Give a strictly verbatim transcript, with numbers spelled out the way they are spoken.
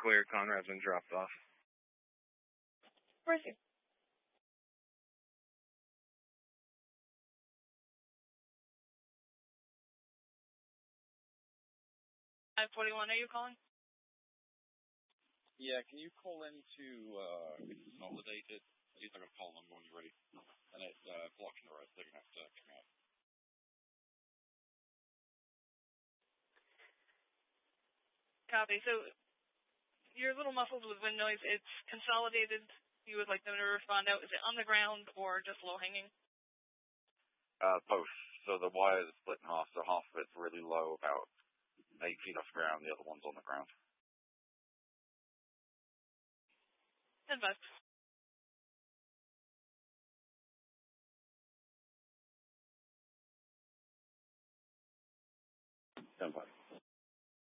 clear. Conrad's been dropped off. Where is he? five forty-one, are you calling? Yeah, can you call in to uh, Consolidated? He's not going to call number when you're ready. And it's uh, blocking the rest. They're going to have to come out. Copy. So, you're a little muffled with wind noise. It's Consolidated. You would like them to respond out. Is it on the ground or just low-hanging? Uh, both. So the wire is split in half. So half of it's really low, about eight feet off the ground. The other one's on the ground. ten five. ten five.